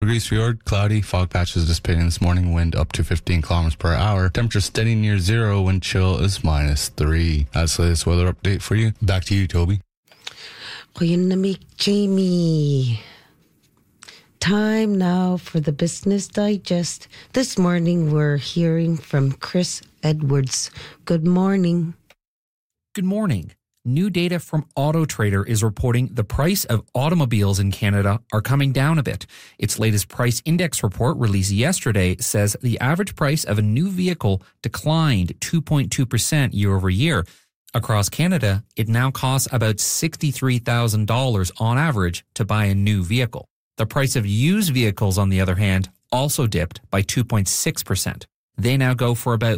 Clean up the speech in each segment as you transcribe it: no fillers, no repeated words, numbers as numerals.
Greece Fjord, cloudy, fog patches dissipating this morning, wind up to 15 kilometers per hour. Temperature steady near zero, wind chill is -3. That's the latest weather update for you. Back to you, Toby. Jamie. Time now for the Business Digest. This morning we're hearing from Chris Edwards. Good morning. Good morning. New data from AutoTrader is reporting the price of automobiles in Canada are coming down a bit. Its latest price index report released yesterday says the average price of a new vehicle declined 2.2% year over year. Across Canada, it now costs about $63,000 on average to buy a new vehicle. The price of used vehicles, on the other hand, also dipped by 2.6%. They now go for about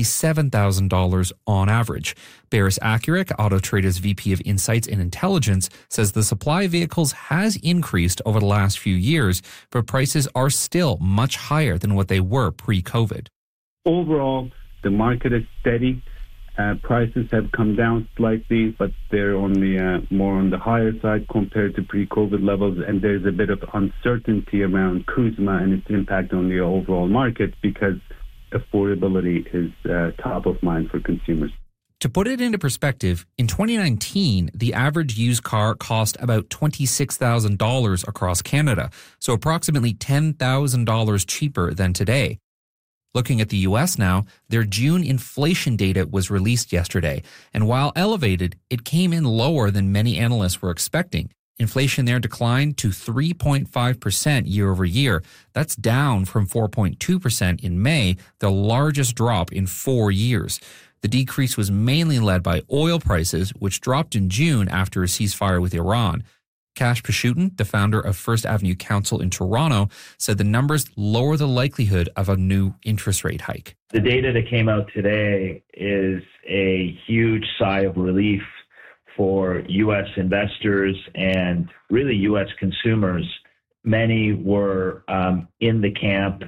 $37,000 on average. Barris Accurate, AutoTrader's VP of Insights and Intelligence, says the supply of vehicles has increased over the last few years, but prices are still much higher than what they were pre-COVID. Overall, the market is steady. Prices have come down slightly, but they're on the more on the higher side compared to pre-COVID levels, and there's a bit of uncertainty around CUSMA and its impact on the overall market because affordability is top of mind for consumers. To put it into perspective, in 2019, the average used car cost about $26,000 across Canada, so approximately $10,000 cheaper than today. Looking at the U.S. now, their June inflation data was released yesterday, and while elevated, it came in lower than many analysts were expecting. Inflation there declined to 3.5% year over year. That's down from 4.2% in May, the largest drop in 4 years. The decrease was mainly led by oil prices, which dropped in June after a ceasefire with Iran. Kash Pashutin, the founder of First Avenue Council in Toronto, said the numbers lower the likelihood of a new interest rate hike. The data that came out today is a huge sigh of relief for U.S. investors and really U.S. consumers. Many were in the camp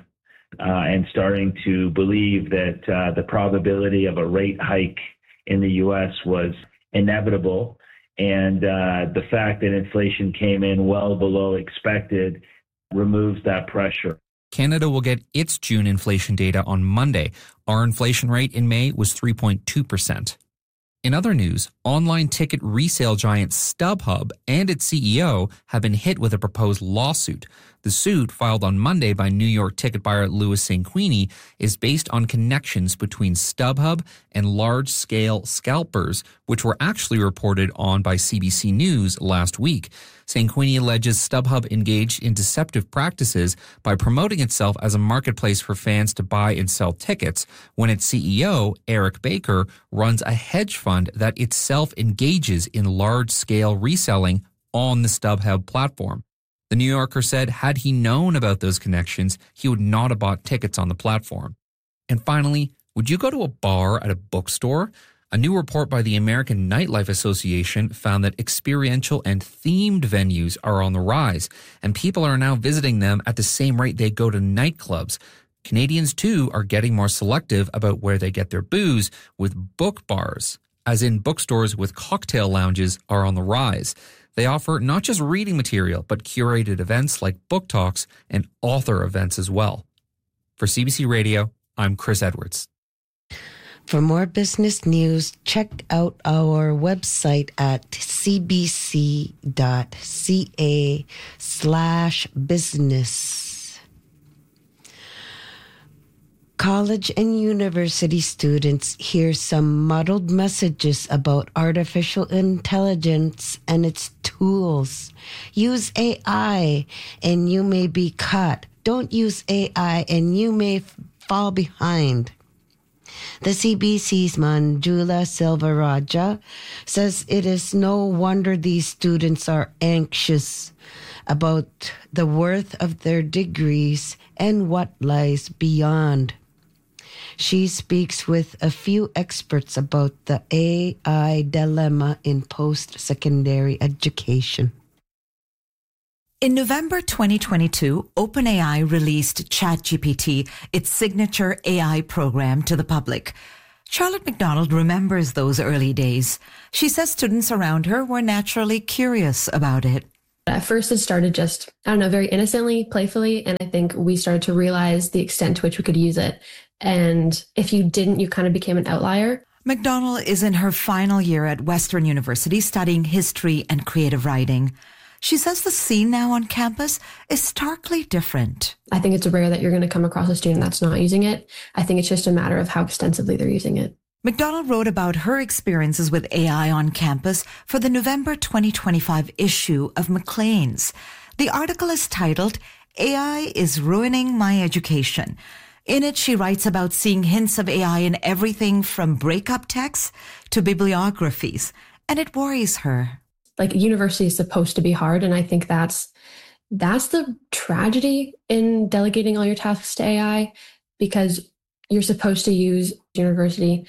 and starting to believe that the probability of a rate hike in the U.S. was inevitable. And the fact that inflation came in well below expected removes that pressure. Canada will get its June inflation data on Monday. Our inflation rate in May was 3.2%. In other news, online ticket resale giant StubHub and its CEO have been hit with a proposed lawsuit. The suit, filed on Monday by New York ticket buyer Louis Sanquini, is based on connections between StubHub and large-scale scalpers, which were actually reported on by CBC News last week. Sanquini alleges StubHub engaged in deceptive practices by promoting itself as a marketplace for fans to buy and sell tickets, when its CEO, Eric Baker, runs a hedge fund that itself engages in large-scale reselling on the StubHub platform. The New Yorker said had he known about those connections, he would not have bought tickets on the platform. And finally, would you go to a bar at a bookstore? A new report by the American Nightlife Association found that experiential and themed venues are on the rise, and people are now visiting them at the same rate they go to nightclubs. Canadians, too, are getting more selective about where they get their booze, with book bars, as in bookstores with cocktail lounges, are on the rise. They offer not just reading material, but curated events like book talks and author events as well. For CBC Radio, I'm Chris Edwards. For more business news, check out our website at cbc.ca/business. College and university students hear some muddled messages about artificial intelligence and its tools. Use AI and you may be caught. Don't use AI and you may fall behind. The CBC's Manjula Silvaraja says it is no wonder these students are anxious about the worth of their degrees and what lies beyond. She speaks with a few experts about the AI dilemma in post-secondary education. In November 2022, OpenAI released ChatGPT, its signature AI program, to the public. Charlotte McDonald remembers those early days. She says students around her were naturally curious about it. At first, it started just, very innocently, playfully. And I think we started to realize the extent to which we could use it. And if you didn't, you kind of became an outlier. McDonald is in her final year at Western University studying history and creative writing. She says the scene now on campus is starkly different. I think it's rare that you're going to come across a student that's not using it. I think it's just a matter of how extensively they're using it. McDonald wrote about her experiences with AI on campus for the November 2025 issue of Maclean's. The article is titled, AI is Ruining My Education. In it, she writes about seeing hints of AI in everything from breakup texts to bibliographies, and it worries her. Like, university is supposed to be hard, and I think that's the tragedy in delegating all your tasks to AI, because you're supposed to use university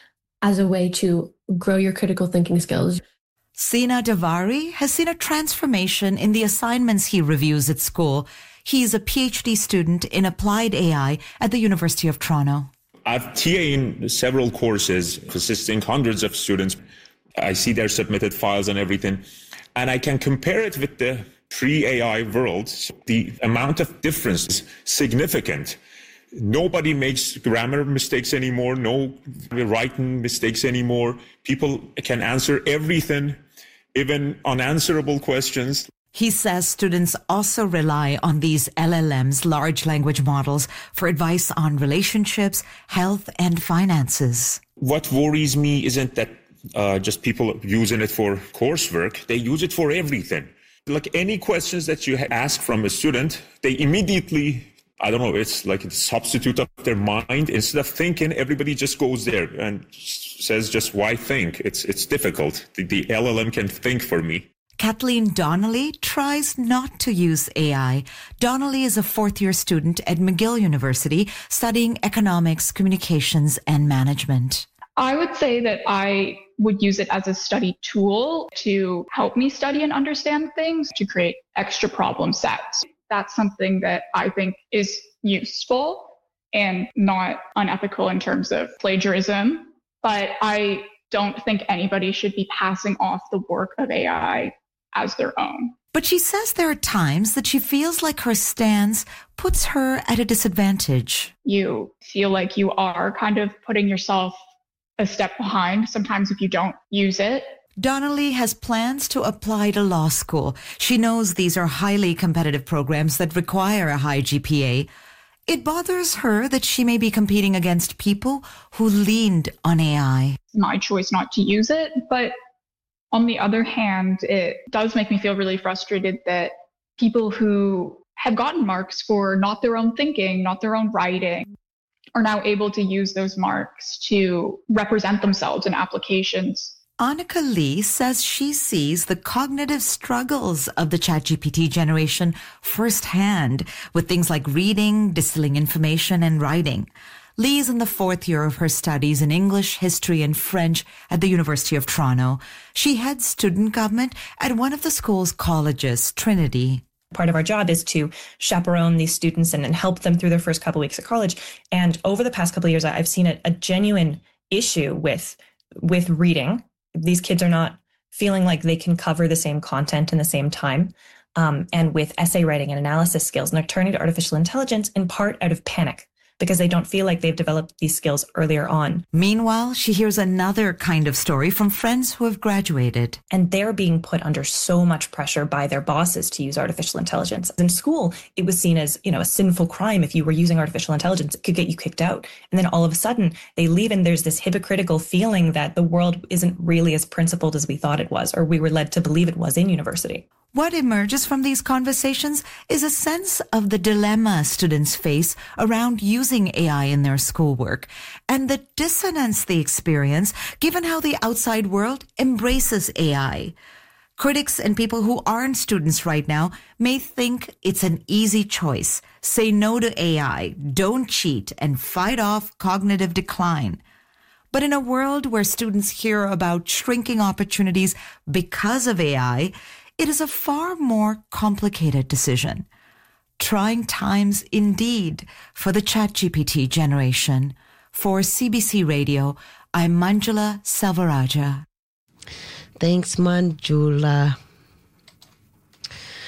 as a way to grow your critical thinking skills. Sina Davari has seen a transformation in the assignments he reviews at school. He's a PhD student in applied AI at the University of Toronto. I've TA'd in several courses, assisting hundreds of students. I see their submitted files and everything, and I can compare it with the pre-AI world. The amount of difference is significant. Nobody makes grammar mistakes anymore, no writing mistakes anymore. People can answer everything, even unanswerable questions. He says students also rely on these LLMs, large language models, for advice on relationships, health, and finances. What worries me isn't that just people using it for coursework. They use it for everything. Like any questions that you ask from a student, they immediately, it's like a substitute of their mind. Instead of thinking, everybody just goes there and says just why think? It's difficult. The LLM can think for me. Kathleen Donnelly tries not to use AI. Donnelly is a fourth-year student at McGill University studying economics, communications, and management. I would say that I would use it as a study tool to help me study and understand things, to create extra problem sets. That's something that I think is useful and not unethical in terms of plagiarism. But I don't think anybody should be passing off the work of AI as their own. But she says there are times that she feels like her stance puts her at a disadvantage. You feel like you are kind of putting yourself a step behind sometimes if you don't use it. Donnelly has plans to apply to law school. She knows these are highly competitive programs that require a high GPA. It bothers her that she may be competing against people who leaned on AI. My choice not to use it, but on the other hand, it does make me feel really frustrated that people who have gotten marks for not their own thinking, not their own writing, are now able to use those marks to represent themselves in applications. Annika Lee says she sees the cognitive struggles of the ChatGPT generation firsthand with things like reading, distilling information, and writing. Lee is in the fourth year of her studies in English, history, and French at the University of Toronto. She heads student government at one of the school's colleges, Trinity. Part of our job is to chaperone these students and help them through their first couple of weeks of college. And over the past couple of years, I've seen a genuine issue with reading. These kids are not feeling like they can cover the same content in the same time, and with essay writing and analysis skills. And they're turning to artificial intelligence in part out of panic, because they don't feel like they've developed these skills earlier on. Meanwhile, she hears another kind of story from friends who have graduated. And they're being put under so much pressure by their bosses to use artificial intelligence. In school, it was seen as, a sinful crime if you were using artificial intelligence. It could get you kicked out. And then all of a sudden, they leave and there's this hypocritical feeling that the world isn't really as principled as we thought it was, or we were led to believe it was in university. What emerges from these conversations is a sense of the dilemma students face around using AI in their schoolwork and the dissonance they experience given how the outside world embraces AI. Critics and people who aren't students right now may think it's an easy choice. Say no to AI, don't cheat, and fight off cognitive decline. But in a world where students hear about shrinking opportunities because of AI, it is a far more complicated decision. Trying times indeed for the ChatGPT generation. For CBC Radio, I'm Manjula Selvarajah. Thanks, Manjula.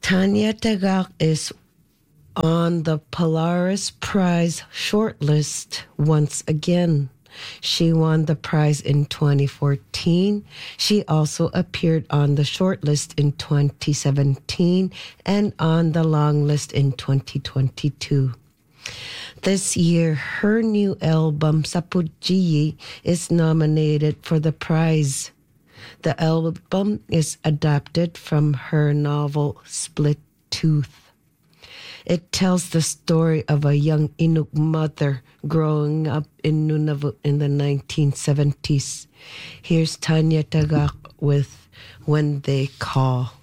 Tanya Tagaq is on the Polaris Prize shortlist once again. She won the prize in 2014. She also appeared on the shortlist in 2017 and on the long list in 2022. This year, her new album, Sapudjiyi, is nominated for the prize. The album is adapted from her novel Split Tooth. It tells the story of a young Inuk mother growing up in Nunavut in the 1970s. Here's Tanya Tagaq with When They Call.